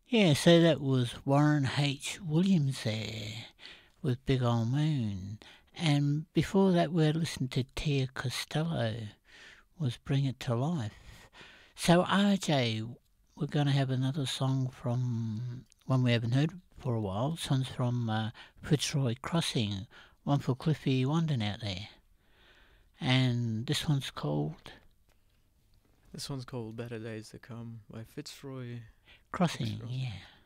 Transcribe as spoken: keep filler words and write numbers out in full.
Yeah, so that was Warren H. Williams there with Big Ol' Moon. And before that, we listened to Tia Costello was Bring It to Life. So, R J, we're going to have another song from one we haven't heard for a while. This one's from uh, Fitzroy Crossing, one for Cliffy Wanden out there. And this one's called... This one's called Better Days to Come by Fitzroy Crossing, yeah.